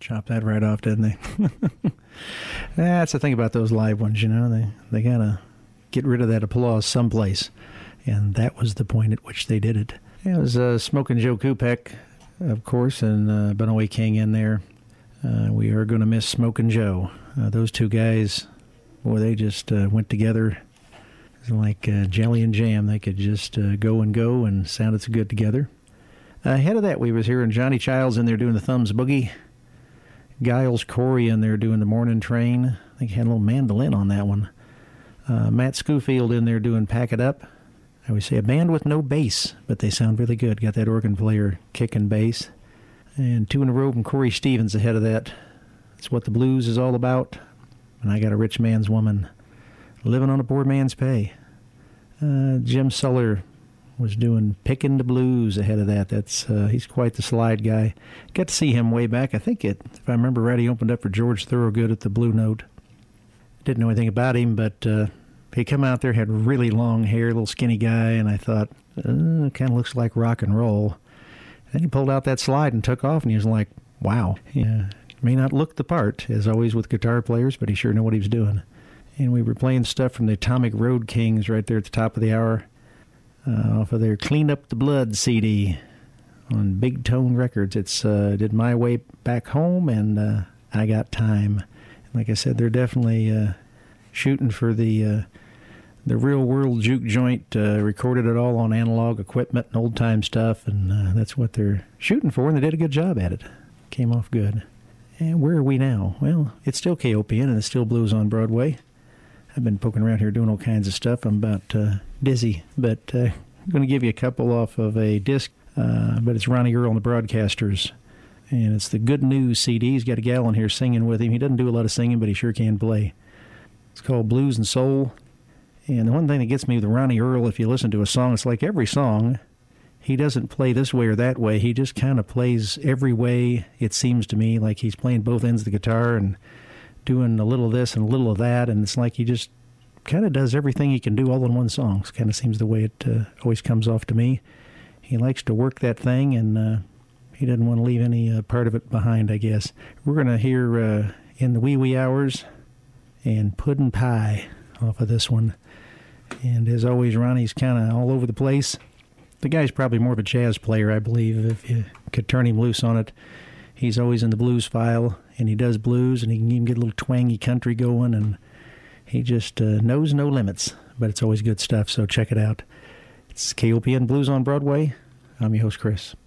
Chop that right off, didn't they? That's the thing about those live ones, you know. They gotta get rid of that applause someplace. And that was the point at which they did it. It was Smokin' Joe Kupek, of course, and Bunaway King in there. We are going to miss Smokin' Joe. Those two guys, boy, they just went together. It was like jelly and jam. They could just go and sounded so good together. Ahead of that, we was hearing Johnny Childs in there doing the Thumbs Boogie. Giles Corey in there doing the Morning Train. I think he had a little mandolin on that one. Matt Schofield in there doing Pack It Up. I always say a band with no bass, but they sound really good. Got that organ player kicking bass. And two in a row from Corey Stevens ahead of that. That's what the blues is all about. And I got a rich man's woman living on a poor man's pay. Jim Suller was doing Pickin' the Blues ahead of that. That's he's quite the slide guy. Got to see him way back. I think if I remember right, he opened up for George Thorogood at the Blue Note. Didn't know anything about him, but he come out there, had really long hair, little skinny guy, and I thought, kind of looks like rock and roll. Then he pulled out that slide and took off, and he was like, wow. Yeah, may not look the part, as always with guitar players, but he sure knew what he was doing. And we were playing stuff from the Atomic Road Kings right there at the top of the hour, off of their Clean Up the Blood CD on Big Tone Records. It's Did My Way Back Home and I Got Time. And like I said, they're definitely shooting for the real world juke joint, recorded it all on analog equipment and old time stuff, and that's what they're shooting for, and they did a good job at it. Came off good. And where are we now? Well, it's still KOPN and it's still Blues on Broadway. I've been poking around here doing all kinds of stuff. I'm about dizzy, but I'm going to give you a couple off of a disc, but it's Ronnie Earl and the Broadcasters, and it's the Good News CD. He's got a gal in here singing with him. He doesn't do a lot of singing, but he sure can play. It's called Blues and Soul. And the one thing that gets me with Ronnie Earl, if you listen to a song, it's like every song, he doesn't play this way or that way. He just kind of plays every way, it seems to me, like he's playing both ends of the guitar and doing a little of this and a little of that. And it's like he just kind of does everything he can do all in one song. It kind of seems the way it always comes off to me. He likes to work that thing, and he doesn't want to leave any part of it behind, I guess. We're going to hear In the Wee Wee Hours and Puddin' Pie off of this one. And as always, Ronnie's kind of all over the place. The guy's probably more of a jazz player, I believe, if you could turn him loose on it. He's always in the blues file, and he does blues, and he can even get a little twangy country going, and he just knows no limits. But it's always good stuff, so check it out. It's KOPN Blues on Broadway. I'm your host, Chris.